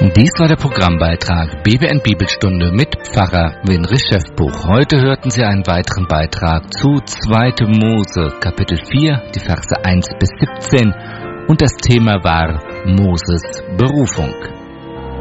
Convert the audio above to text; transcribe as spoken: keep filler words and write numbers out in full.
Dies war der Programmbeitrag B W N Bibelstunde mit Pfarrer Winrich Schäffbuch. Heute hörten Sie einen weiteren Beitrag zu zweite. Mose, Kapitel vier, die Verse eins bis siebzehn, und das Thema war Moses Berufung.